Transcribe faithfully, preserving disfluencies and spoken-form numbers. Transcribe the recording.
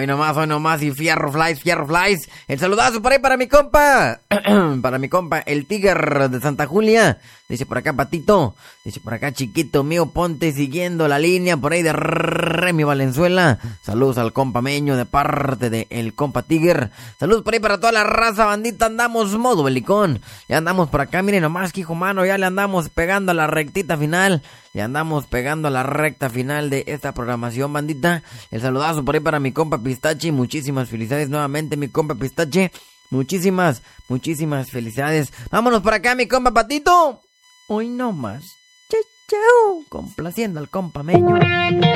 Hoy nomás, hoy nomás, y fierro flies, fierro flies. El saludazo por ahí para mi compa. Para mi compa, el Tigre de Santa Julia. Dice por acá Patito. Dice por acá Chiquito mío, ponte siguiendo la línea por ahí de Remy Valenzuela. Saludos al compa Meño de parte de el compa Tigre. Saludos por ahí para toda la raza, bandita. Andamos modo belicón. Ya andamos por acá, miren nomás que hijo mano. Ya le andamos pegando a la rectita final. Ya andamos pegando a la recta final de esta programación, bandita. El saludazo por ahí para mi compa Pistache. Muchísimas felicidades nuevamente, mi compa Pistache. Muchísimas, muchísimas felicidades. Vámonos por acá, mi compa Patito. Hoy no más. Chau, chau. Complaciendo al compa Meño.